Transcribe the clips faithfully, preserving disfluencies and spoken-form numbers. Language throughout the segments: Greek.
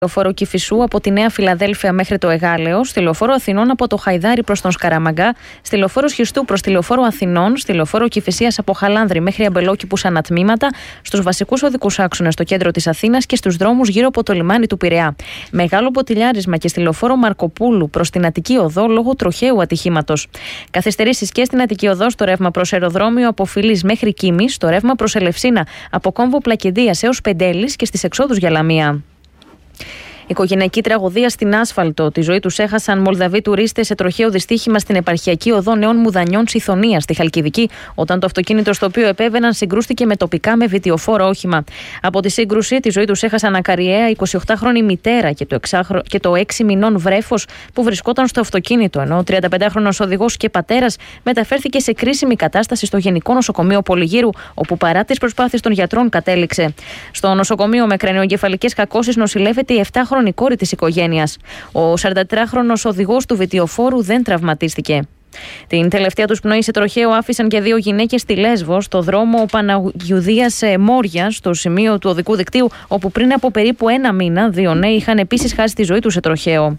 Λεωφόρο Κηφισού από τη Νέα Φιλαδέλφια μέχρι το Εγάλεο, στη Λεωφόρο Αθηνών από το Χαϊδάρι προς τον Σκαραμαγκά, στη Λεωφόρο Σχιστού προς τη Λεωφόρο Αθηνών, στη Λεωφόρο Κηφισίας από Χαλάνδρη μέχρι Αμπελόκηπους ανατμήματα, στους βασικούς οδικούς άξονες στο κέντρο της Αθήνας και στους δρόμους γύρω από το λιμάνι του Πειραιά. Μεγάλο ποτηλιάρισμα και στη Λεωφόρο Μαρκοπούλου προς την Αττική Οδό λόγω τροχαίου ατυχήματος. Καθυστερήσεις και στην Αττική Οδό στο ρεύμα προς αεροδρόμιο από Φιλής μέχρι Κίμης, στο ρεύμα προς Ελευσίνα από Κόμβο Πλακεντίας έως Πεντέλης και στις εξόδους για Λαμία. Οικογενειακή τραγωδία στην άσφαλτο. Τη ζωή τους έχασαν Μολδαβοί τουρίστες σε τροχαίο δυστύχημα στην επαρχιακή οδό Νέων Μουδανιών Σιθωνία στη Χαλκιδική, όταν το αυτοκίνητο στο οποίο επέβαιναν συγκρούστηκε με τοπικά με βιτιοφόρο όχημα. Από τη σύγκρουση, τη ζωή τους έχασαν ακαριαία εικοσιοκτάχρονη μητέρα και το, εξάχρο... και το έξι μηνών βρέφος που βρισκόταν στο αυτοκίνητο, ενώ ο τριανταπεντάχρονος οδηγός και πατέρας μεταφέρθηκε σε κρίσιμη κατάσταση στο Γενικό Νοσοκομείο Πολυγύρου, όπου παρά τις προσπάθειες των γιατρών κατέληξε. Στο νοσοκομείο με κρανιοεγκεφαλικές κακώσεις νοσηλεύεται η επτάχρονη η κόρη της οικογένειας. Ο σαραντατετράχρονος οδηγός του βιτιοφόρου δεν τραυματίστηκε. Την τελευταία τους πνοή σε τροχαίο άφησαν και δύο γυναίκες στη Λέσβο, στο δρόμο Παναγιουδίας Μόρια, στο σημείο του οδικού δικτύου, όπου πριν από περίπου ένα μήνα δύο νέοι είχαν επίσης χάσει τη ζωή τους σε τροχαίο.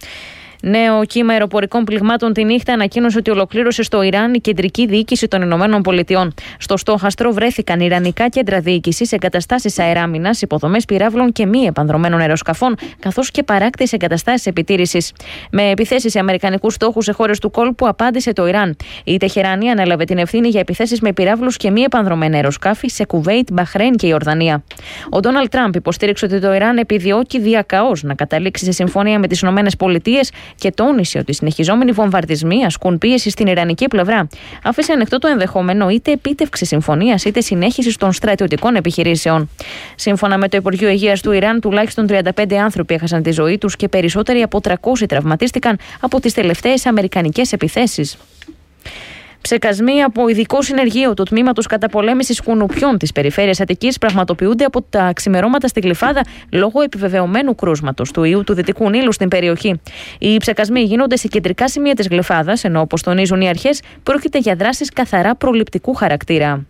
Νέο κύμα αεροπορικών πληγμάτων τη νύχτα ανακοίνωσε ότι ολοκλήρωσε στο Ιράν η κεντρική διοίκηση των Ηνωμένων Πολιτειών. Στο στόχαστρο βρέθηκαν ιρανικά κέντρα διοίκησης, εγκαταστάσεις αεράμινας, υποδομές πυράβλων και μη επανδρομένων αεροσκαφών, καθώς και παράκτιες εγκαταστάσεις επιτήρησης. Με επιθέσεις σε αμερικανικούς στόχους σε χώρες του κόλπου απάντησε το Ιράν. Η Τεχεράνη ανέλαβε την ευθύνη για επιθέσεις με πυράβλους και μη επανδρομένα αεροσκάφη σε Κουβέιτ, Μπαχρέιν και Ιορδανία. Ο Ντόναλντ Τραμπ υποστήριξε ότι το Ιράν επιδιώκει διακαώς να καταλήξει σε συμφωνία με τις Ηνωμένες Πολιτείες και τόνισε ότι οι συνεχιζόμενοι βομβαρδισμοί ασκούν πίεση στην ιρανική πλευρά. Άφησε ανοιχτό το ενδεχόμενο είτε επίτευξη συμφωνίας είτε συνέχιση των στρατιωτικών επιχειρήσεων. Σύμφωνα με το Υπουργείο Υγείας του Ιράν, τουλάχιστον τριάντα πέντε άνθρωποι έχασαν τη ζωή τους και περισσότεροι από τριακόσιοι τραυματίστηκαν από τις τελευταίες αμερικανικές επιθέσεις. Ψεκασμοί από ειδικό συνεργείο του Τμήματος Καταπολέμησης Κουνουπιών της Περιφέρειας Αττικής πραγματοποιούνται από τα ξημερώματα στη Γλυφάδα λόγω επιβεβαιωμένου κρούσματος του ιού του Δυτικού Νείλου στην περιοχή. Οι ψεκασμοί γίνονται σε κεντρικά σημεία της Γλυφάδας, ενώ όπως τονίζουν οι αρχές, πρόκειται για δράσεις καθαρά προληπτικού χαρακτήρα.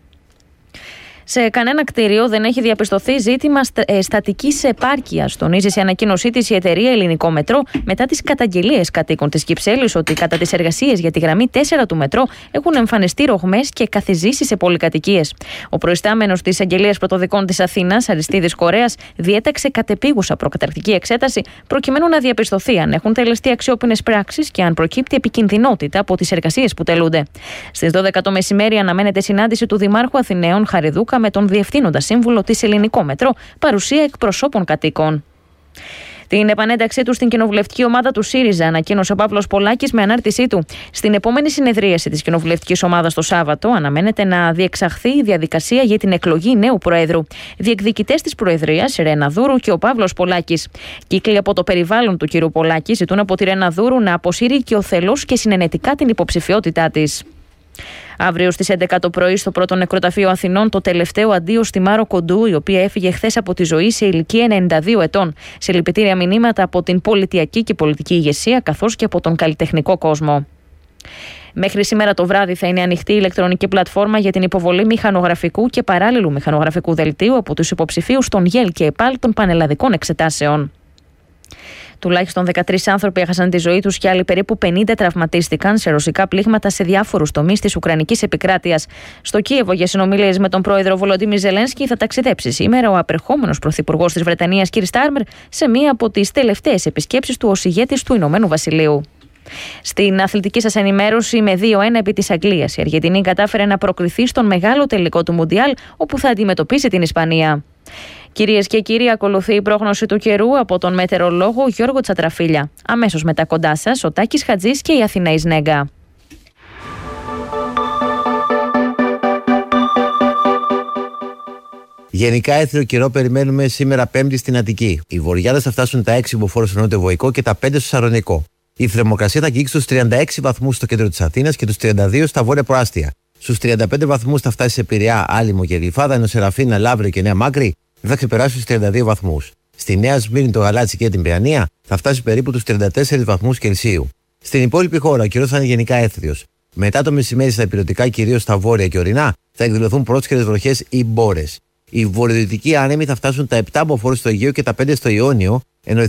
Σε κανένα κτίριο δεν έχει διαπιστωθεί ζήτημα στατικής επάρκειας, τονίζει σε ανακοίνωσή της η εταιρεία Ελληνικό Μετρό μετά τις καταγγελίες κατοίκων της Κυψέλης ότι κατά τις εργασίες για τη γραμμή τέσσερα του Μετρό έχουν εμφανιστεί ρογμές και καθιζήσεις σε πολυκατοικίες. Ο προϊστάμενος της Αγγελίας Πρωτοδικών της Αθήνας, Αριστίδης Κορέας, διέταξε κατεπίγουσα προκαταρκτική εξέταση προκειμένου να διαπιστωθεί αν έχουν τελεστεί αξιόπινες πράξεις και αν προκύπτει επικινδυνότητα από τις εργασίες που τελούνται. Στις δώδεκα το μεσημέρι αναμένεται συνάντηση του Δημάρχου Αθηναίων Χαριδούκα με τον Διευθύνοντα Σύμβουλο της Ελληνικό Μετρό, παρουσία εκπροσώπων κατοίκων. Την επανένταξή του στην κοινοβουλευτική ομάδα του ΣΥΡΙΖΑ ανακοίνωσε ο Παύλος Πολάκης με ανάρτησή του. Στην επόμενη συνεδρίαση της κοινοβουλευτικής ομάδας το Σάββατο αναμένεται να διεξαχθεί η διαδικασία για την εκλογή νέου Προέδρου. Διεκδικητές της Προεδρίας, Ρένα Δούρου και ο Παύλος Πολάκης. Κύκλοι από το περιβάλλον του κ. Πολάκη ζητούν από τη Ρένα Δούρου να αποσύρει οικειοθελώς και συνενετικά την υποψηφιότητά της. Αύριο στις έντεκα το πρωί στο πρώτο νεκροταφείο Αθηνών το τελευταίο αντίο στη Μάρο Κοντού, η οποία έφυγε χθες από τη ζωή σε ηλικία ενενήντα δύο ετών. Συλληπιτήρια μηνύματα από την πολιτιακή και πολιτική ηγεσία καθώς και από τον καλλιτεχνικό κόσμο. Μέχρι σήμερα το βράδυ θα είναι ανοιχτή η ηλεκτρονική πλατφόρμα για την υποβολή μηχανογραφικού και παράλληλου μηχανογραφικού δελτίου από τους υποψηφίους των ΓΕΛ και ΕΠΑΛ των πανελλαδικών εξετάσεων. Τουλάχιστον δεκατρείς άνθρωποι έχασαν τη ζωή τους και άλλοι περίπου πενήντα τραυματίστηκαν σε ρωσικά πλήγματα σε διάφορους τομείς της Ουκρανικής επικράτειας. Στο Κίεβο για συνομιλίες με τον πρόεδρο Βολοντίμιρ Ζελένσκι θα ταξιδέψει σήμερα ο απερχόμενος πρωθυπουργός της Βρετανίας κ. Στάρμερ σε μία από τις τελευταίες επισκέψεις του ως ηγέτης του Ηνωμένου Βασιλείου. Στην αθλητική σας ενημέρωση, με δύο ένα επί της Αγγλίας, η Αργεντινή κατάφερε να προκριθεί στον μεγάλο τελικό του Μουντιάλ, όπου θα αντιμετωπίσει την Ισπανία. Κυρίες και κύριοι, ακολουθεί η πρόγνωση του καιρού από τον μετεωρολόγο Γιώργο Τσατραφίλια. Αμέσως μετά κοντά σας, ο Τάκης Χατζής και η Αθηναής Νέγκα. Γενικά έθριο καιρό περιμένουμε σήμερα Πέμπτη στην Αττική. Οι βορειάδες θα φτάσουν τα έξι μποφόρ στο νότιο Βοϊκό και τα πέντε στο Σαρονικό. Η θερμοκρασία θα αγγίξει τους τριάντα έξι βαθμούς στο κέντρο της Αθήνας και τους τριάντα δύο στα βόρεια προάστια. Στους τριάντα πέντε βαθμούς θα φτάσει σε Πειραιά, Άλυμο και Γλυφάδα, ενώ σε Ραφίνα, Λαύριο και Νέα Μάκρη δεν θα ξεπεράσει τους τριάντα δύο βαθμούς. Στη Νέα Σμύρνη, το Γαλάτσι και την Παιανία θα φτάσει περίπου τους τριάντα τέσσερις βαθμούς Κελσίου. Στην υπόλοιπη χώρα ο καιρός θα είναι γενικά έθριος. Μετά το μεσημέρι στα υπηρετικά, κυρίως στα βόρεια και ορεινά, θα εκδηλωθούν πρόσχερες βροχές ή μπόρες. Οι βορειοδυτικοί άνεμοι θα φτάσουν τα επτά μποφόρ στο Αιγαίο και τα πέντε στο Ιόνιο,